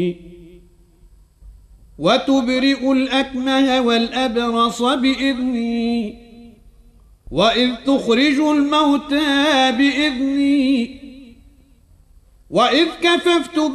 وتبرئ الأكمه والأبرص بإذني وإذ تخرج الموتى بإذني وإذ كففت